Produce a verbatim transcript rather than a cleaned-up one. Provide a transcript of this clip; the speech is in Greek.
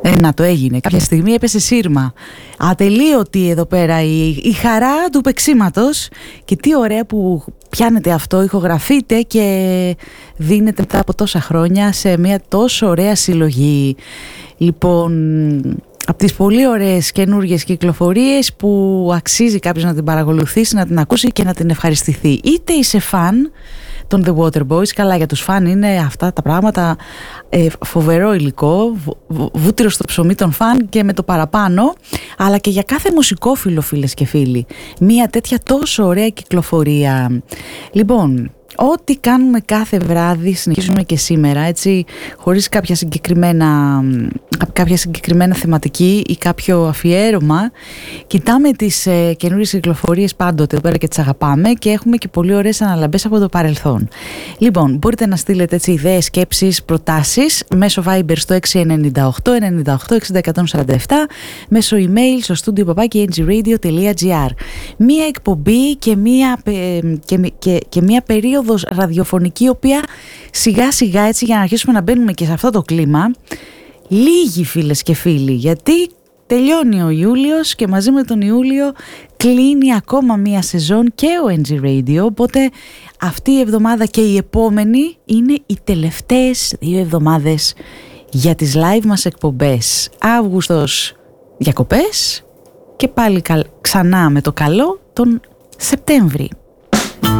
Ε, να το έγινε. Κάποια στιγμή έπεσε σύρμα. Ατελείωτη εδώ πέρα η, η χαρά του παίξηματος. Και τι ωραία που πιάνετε αυτό, ηχογραφείτε και δίνετε μετά από τόσα χρόνια σε μια τόσο ωραία συλλογή. Λοιπόν, από τις πολύ ωραίες καινούργιες κυκλοφορίες που αξίζει κάποιος να την παρακολουθήσει, να την ακούσει και να την ευχαριστηθεί. Είτε είσαι φαν των The Waterboys, καλά, για τους φαν είναι αυτά τα πράγματα ε, φοβερό υλικό, β, βούτυρο στο ψωμί των φαν και με το παραπάνω, αλλά και για κάθε μουσικόφιλο, φίλες και φίλοι, μια τέτοια τόσο ωραία κυκλοφορία. Λοιπόν, ό,τι κάνουμε κάθε βράδυ συνεχίζουμε και σήμερα, έτσι, χωρίς κάποια συγκεκριμένα, κάποια συγκεκριμένα θεματική ή κάποιο αφιέρωμα. Κοιτάμε τις ε, καινούριες κυκλοφορίες πάντοτε εδώ πέρα και τις αγαπάμε και έχουμε και πολύ ωραίες αναλαμπές από το παρελθόν. Λοιπόν, μπορείτε να στείλετε έτσι ιδέες, σκέψεις, προτάσεις μέσω Viber στο έξι εννιά οκτώ εννιά οκτώ εξήντα εκατόν σαράντα επτά, μέσω email στο studio παπάκι n g radio dot g r. Μία εκπομπή και μία, ε, και, και, και μία περίοδο ραδιοφωνική, η οποία σιγά σιγά, έτσι, για να αρχίσουμε να μπαίνουμε και σε αυτό το κλίμα, λίγοι, φίλες και φίλοι, γιατί τελειώνει ο Ιούλιος και μαζί με τον Ιούλιο κλείνει ακόμα μία σεζόν και ο εν τζι Radio, οπότε αυτή η εβδομάδα και η επόμενη είναι οι τελευταίες δύο εβδομάδες για τις live μας εκπομπές. Αύγουστος διακοπές και πάλι ξανά με το καλό τον Σεπτέμβρη.